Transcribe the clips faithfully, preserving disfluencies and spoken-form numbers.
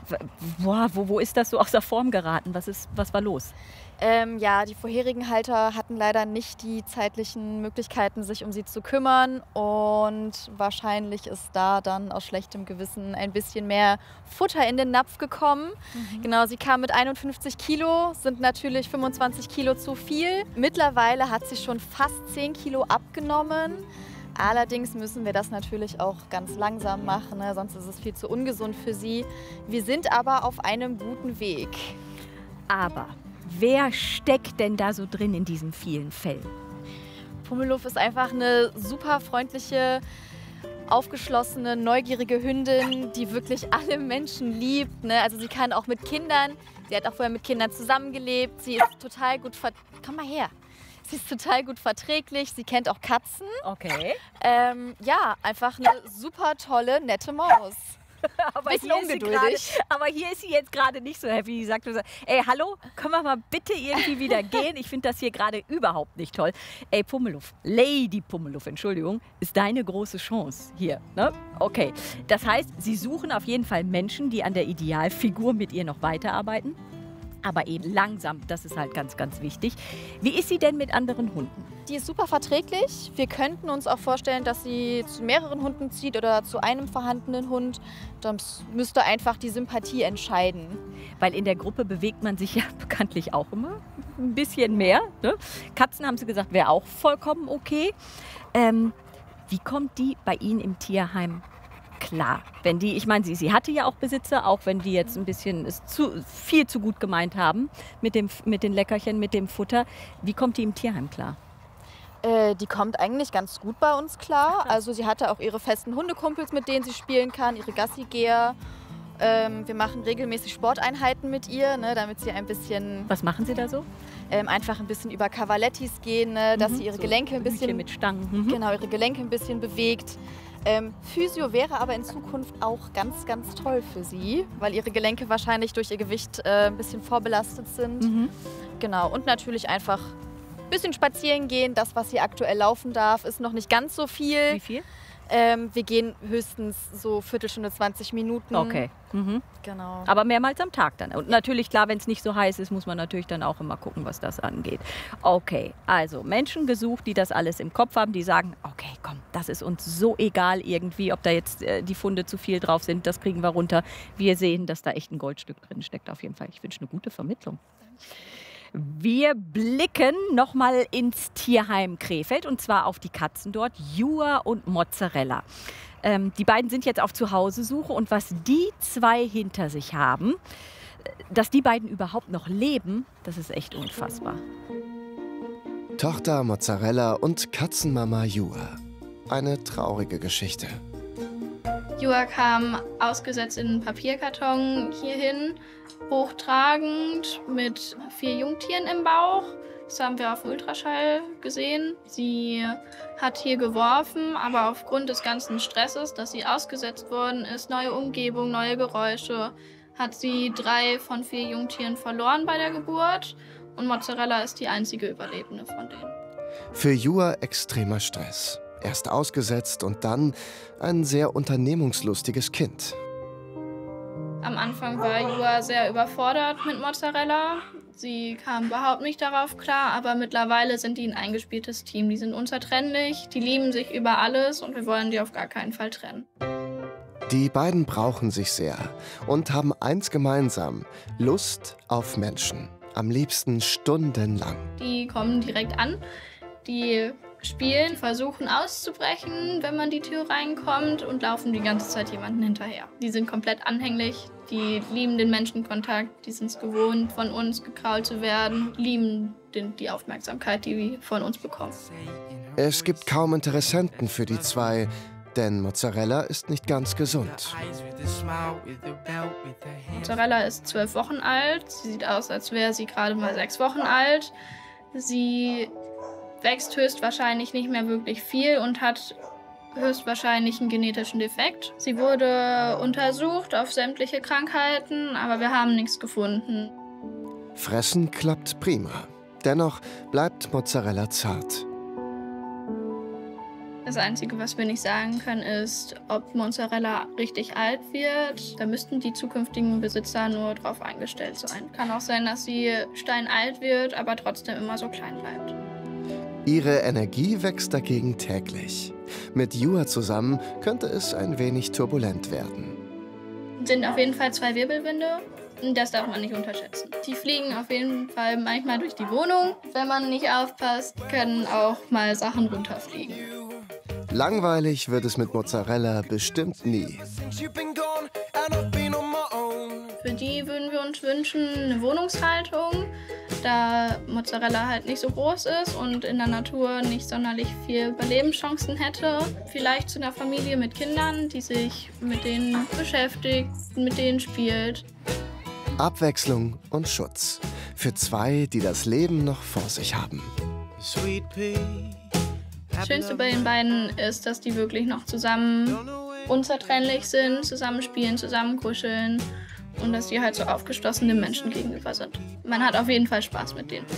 Boah, wo, wo ist das so außer Form geraten? Was, ist, was war los? Ähm, ja, die vorherigen Halter hatten leider nicht die zeitlichen Möglichkeiten, sich um sie zu kümmern. Und wahrscheinlich ist da dann aus schlechtem Gewissen ein bisschen mehr Futter in den Napf gekommen. Mhm. Genau, sie kam mit einundfünfzig Kilo, sind natürlich fünfundzwanzig Kilo zu viel. Mittlerweile hat sie schon fast zehn Kilo abgenommen. Allerdings müssen wir das natürlich auch ganz langsam machen, ne? Sonst ist es viel zu ungesund für sie. Wir sind aber auf einem guten Weg. Aber wer steckt denn da so drin in diesen vielen Fällen? Pummeluff ist einfach eine super freundliche, aufgeschlossene, neugierige Hündin, die wirklich alle Menschen liebt, ne? Also sie kann auch mit Kindern, sie hat auch vorher mit Kindern zusammengelebt, sie ist total gut ver... Komm mal her. Sie ist total gut verträglich, sie kennt auch Katzen. Okay. Ähm, ja, einfach eine super tolle, nette Maus. aber, hier ungeduldig. Grade, aber hier ist sie jetzt gerade nicht so happy. Die sagt, ey, hallo, können wir mal bitte irgendwie wieder gehen? Ich finde das hier gerade überhaupt nicht toll. Ey, Pummeluff, Lady Pummeluff, Entschuldigung, ist deine große Chance hier. Ne? Okay, das heißt, Sie suchen auf jeden Fall Menschen, die an der Idealfigur mit ihr noch weiterarbeiten. Aber eben langsam, das ist halt ganz, ganz wichtig. Wie ist sie denn mit anderen Hunden? Die ist super verträglich. Wir könnten uns auch vorstellen, dass sie zu mehreren Hunden zieht oder zu einem vorhandenen Hund. Das müsste einfach die Sympathie entscheiden. Weil in der Gruppe bewegt man sich ja bekanntlich auch immer ein bisschen mehr. Ne? Katzen, haben Sie gesagt, wäre auch vollkommen okay. Ähm, wie kommt die bei Ihnen im Tierheim klar? Wenn die, ich meine, sie, sie hatte ja auch Besitzer, auch wenn die jetzt ein bisschen es zu, viel zu gut gemeint haben mit, dem, mit den Leckerchen, mit dem Futter. Wie kommt die im Tierheim klar? Äh, die kommt eigentlich ganz gut bei uns klar. Also sie hatte auch ihre festen Hundekumpels, mit denen sie spielen kann, ihre Gassigeher. Ähm, wir machen regelmäßig Sporteinheiten mit ihr, ne, damit sie ein bisschen... Was machen Sie da so? Ähm, einfach ein bisschen über Cavalettis gehen, ne, dass mhm, sie ihre so Gelenke ein bisschen... mit Stangen. Mhm. Genau, ihre Gelenke ein bisschen bewegt. Ähm, Physio wäre aber in Zukunft auch ganz, ganz toll für sie, weil ihre Gelenke wahrscheinlich durch ihr Gewicht äh, ein bisschen vorbelastet sind. Mhm. Genau, und natürlich einfach ein bisschen spazieren gehen. Das, was hier aktuell laufen darf, ist noch nicht ganz so viel. Wie viel? Ähm, wir gehen höchstens so Viertelstunde, zwanzig Minuten. Okay. Mhm. Genau. Aber mehrmals am Tag dann. Und natürlich, klar, wenn es nicht so heiß ist, muss man natürlich dann auch immer gucken, was das angeht. Okay, also Menschen gesucht, die das alles im Kopf haben, die sagen, okay, komm, das ist uns so egal irgendwie, ob da jetzt äh, die Funde zu viel drauf sind, das kriegen wir runter. Wir sehen, dass da echt ein Goldstück drin steckt auf jeden Fall. Ich wünsche eine gute Vermittlung. Wir blicken nochmal ins Tierheim Krefeld und zwar auf die Katzen dort, Jua und Mozzarella. Ähm, die beiden sind jetzt auf Zuhausesuche und was die zwei hinter sich haben, dass die beiden überhaupt noch leben, das ist echt unfassbar. Tochter Mozzarella und Katzenmama Jua. Eine traurige Geschichte. Jua kam ausgesetzt in einen Papierkarton hierhin, hochtragend mit vier Jungtieren im Bauch. Das haben wir auf dem Ultraschall gesehen. Sie hat hier geworfen, aber aufgrund des ganzen Stresses, dass sie ausgesetzt worden ist, neue Umgebung, neue Geräusche, hat sie drei von vier Jungtieren verloren bei der Geburt. Und Mozzarella ist die einzige Überlebende von denen. Für Jua extremer Stress. Erst ausgesetzt und dann ein sehr unternehmungslustiges Kind. Am Anfang war Jua sehr überfordert mit Mozzarella. Sie kam überhaupt nicht darauf klar, aber mittlerweile sind die ein eingespieltes Team. Die sind unzertrennlich, die lieben sich über alles und wir wollen die auf gar keinen Fall trennen. Die beiden brauchen sich sehr und haben eins gemeinsam: Lust auf Menschen. Am liebsten stundenlang. Die kommen direkt an, die spielen, versuchen auszubrechen, wenn man die Tür reinkommt und laufen die ganze Zeit jemanden hinterher. Die sind komplett anhänglich, die lieben den Menschenkontakt, die sind es gewohnt, von uns gekrault zu werden, lieben den, die Aufmerksamkeit, die wir von uns bekommen. Es gibt kaum Interessenten für die zwei, denn Mozzarella ist nicht ganz gesund. Mozzarella ist zwölf Wochen alt, sie sieht aus, als wäre sie gerade mal sechs Wochen alt. Sie wächst höchstwahrscheinlich nicht mehr wirklich viel und hat höchstwahrscheinlich einen genetischen Defekt. Sie wurde untersucht auf sämtliche Krankheiten, aber wir haben nichts gefunden. Fressen klappt prima. Dennoch bleibt Mozzarella zart. Es Das Einzige, was wir nicht sagen können, ist, ob Mozzarella richtig alt wird. Da müssten die zukünftigen Besitzer nur drauf eingestellt sein. Kann auch sein, dass sie steinalt wird, aber trotzdem immer so klein bleibt. Ihre Energie wächst dagegen täglich. Mit Jua zusammen könnte es ein wenig turbulent werden. Es sind auf jeden Fall zwei Wirbelwinde. Das darf man nicht unterschätzen. Die fliegen auf jeden Fall manchmal durch die Wohnung. Wenn man nicht aufpasst, können auch mal Sachen runterfliegen. Langweilig wird es mit Mozzarella bestimmt nie. Für die würden wir uns wünschen eine Wohnungshaltung, da Mozzarella halt nicht so groß ist und in der Natur nicht sonderlich viel Überlebenschancen hätte. Vielleicht zu einer Familie mit Kindern, die sich mit denen beschäftigt, mit denen spielt. Abwechslung und Schutz. Für zwei, die das Leben noch vor sich haben. Das Schönste bei den beiden ist, dass die wirklich noch zusammen unzertrennlich sind, zusammen spielen, zusammen kuscheln und dass die halt so aufgeschlossene Menschen gegenüber sind. Man hat auf jeden Fall Spaß mit denen.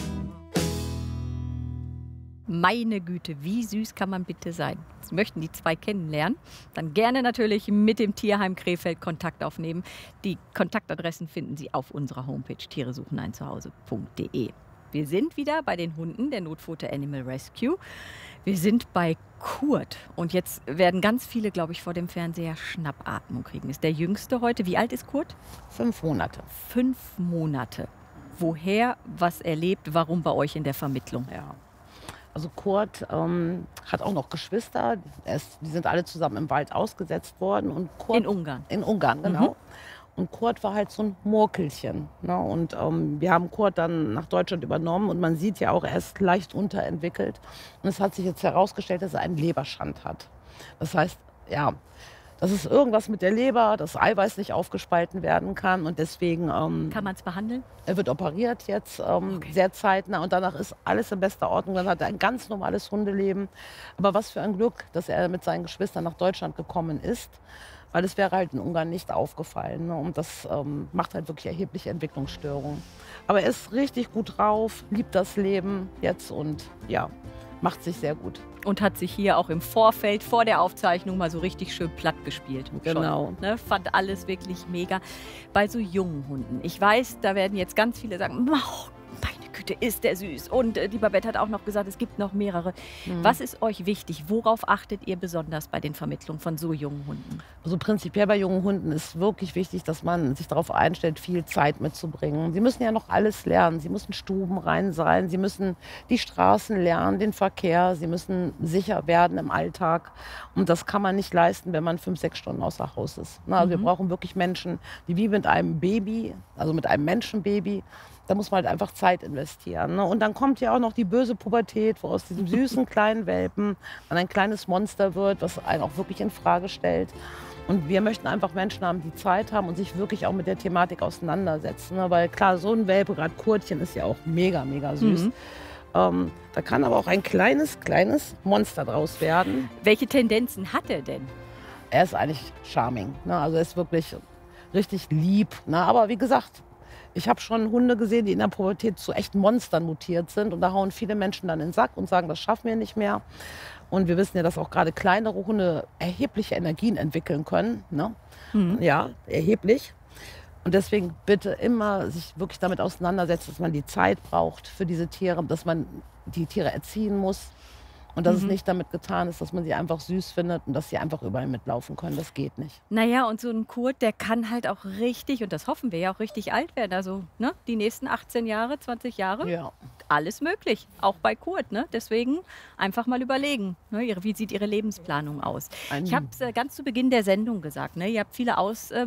Meine Güte, wie süß kann man bitte sein? Sie möchten die zwei kennenlernen? Dann gerne natürlich mit dem Tierheim Krefeld Kontakt aufnehmen. Die Kontaktadressen finden Sie auf unserer Homepage tiere suchen ein zuhause punkt de. Wir sind wieder bei den Hunden der Notpfote Animal Rescue. Wir sind bei Kurt. Und jetzt werden ganz viele, glaube ich, vor dem Fernseher Schnappatmung kriegen. Ist der Jüngste heute. Wie alt ist Kurt? Fünf Monate. Fünf Monate. Woher, was erlebt, warum bei euch in der Vermittlung? Ja. Also Kurt ähm, hat auch noch Geschwister. Er ist, die sind alle zusammen im Wald ausgesetzt worden. Und Kurt, In Ungarn? In Ungarn, genau. Mhm. Und Kurt war halt so ein Murkelchen. Ne? Und ähm, wir haben Kurt dann nach Deutschland übernommen. Und man sieht ja auch, er ist leicht unterentwickelt. Und es hat sich jetzt herausgestellt, dass er einen Leberschand hat. Das heißt, ja, das ist irgendwas mit der Leber, das Eiweiß nicht aufgespalten werden kann. Und deswegen... Ähm, kann man es behandeln? Er wird operiert jetzt, ähm, okay. sehr zeitnah. Und danach ist alles in bester Ordnung. Dann hat er ein ganz normales Hundeleben. Aber was für ein Glück, dass er mit seinen Geschwistern nach Deutschland gekommen ist. Weil es wäre halt in Ungarn nicht aufgefallen. Ne? Und das ähm, macht halt wirklich erhebliche Entwicklungsstörungen. Aber er ist richtig gut drauf, liebt das Leben jetzt und ja, macht sich sehr gut. Und hat sich hier auch im Vorfeld, vor der Aufzeichnung, mal so richtig schön platt gespielt. Genau. Schon, ne? Fand alles wirklich mega. Bei so jungen Hunden, ich weiß, da werden jetzt ganz viele sagen, oh, meine Güte, ist der süß. Und äh, die Babette hat auch noch gesagt, es gibt noch mehrere. Mhm. Was ist euch wichtig? Worauf achtet ihr besonders bei den Vermittlungen von so jungen Hunden? Also prinzipiell bei jungen Hunden ist wirklich wichtig, dass man sich darauf einstellt, viel Zeit mitzubringen. Sie müssen ja noch alles lernen. Sie müssen Stuben rein sein. Sie müssen die Straßen lernen, den Verkehr. Sie müssen sicher werden im Alltag. Und das kann man nicht leisten, wenn man fünf, sechs Stunden außer Haus ist. Na, also mhm. wir brauchen wirklich Menschen, die wie mit einem Baby, also mit einem Menschenbaby, da muss man halt einfach Zeit investieren. Ne? Und dann kommt ja auch noch die böse Pubertät, wo aus diesem süßen kleinen Welpen man ein kleines Monster wird, was einen auch wirklich in Frage stellt. Und wir möchten einfach Menschen haben, die Zeit haben und sich wirklich auch mit der Thematik auseinandersetzen. Ne? Weil klar, so ein Welpe, gerade Kurtchen, ist ja auch mega, mega süß. Mhm. Ähm, da kann aber auch ein kleines, kleines Monster draus werden. Welche Tendenzen hat er denn? Er ist eigentlich charming. Ne? Also er ist wirklich richtig lieb. Ne? Aber wie gesagt, ich habe schon Hunde gesehen, die in der Pubertät zu echten Monstern mutiert sind. Und da hauen viele Menschen dann in den Sack und sagen, das schaffen wir nicht mehr. Und wir wissen ja, dass auch gerade kleinere Hunde erhebliche Energien entwickeln können. Ne? Mhm. Ja, erheblich. Und deswegen bitte immer sich wirklich damit auseinandersetzen, dass man die Zeit braucht für diese Tiere, dass man die Tiere erziehen muss. Und dass mhm. es nicht damit getan ist, dass man sie einfach süß findet und dass sie einfach überall mitlaufen können. Das geht nicht. Naja, und so ein Kurt, der kann halt auch richtig, und das hoffen wir ja auch, richtig alt werden. Also ne, die nächsten achtzehn Jahre, zwanzig Jahre, ja. Alles möglich. Auch bei Kurt. Ne? Deswegen einfach mal überlegen, ne, wie sieht Ihre Lebensplanung aus. Ein ich habe es äh, ganz zu Beginn der Sendung gesagt, ne? Ihr habt viele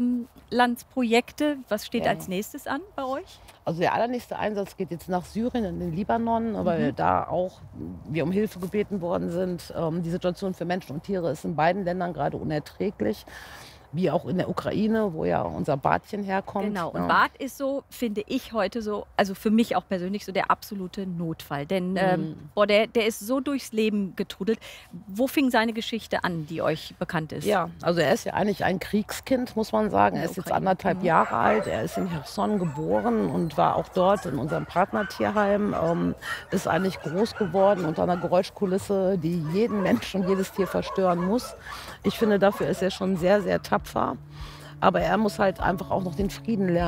Auslandsprojekte. Was steht ja. als nächstes an bei euch? Also der allernächste Einsatz geht jetzt nach Syrien, in den Libanon, weil mhm. da auch wir um Hilfe gebeten worden sind. Ähm, die Situation für Menschen und Tiere ist in beiden Ländern gerade unerträglich. wie auch in der Ukraine, wo ja unser Bartchen herkommt. Genau, und ja. Bart ist so, finde ich heute so, also für mich auch persönlich so der absolute Notfall. Denn ähm, Mhm. boah, der, der ist so durchs Leben getrudelt. Wo fing seine Geschichte an, die euch bekannt ist? Ja, also er ist ja eigentlich ein Kriegskind, muss man sagen. Er In ist der jetzt Ukraine. anderthalb Mhm. Jahre alt. Er ist in Cherson geboren und war auch dort in unserem Partnertierheim. Ähm, ist eigentlich groß geworden unter einer Geräuschkulisse, die jeden Mensch und jedes Tier verstören muss. Ich finde, dafür ist er schon sehr, sehr tapfer. Aber er muss halt einfach auch noch den Frieden lernen.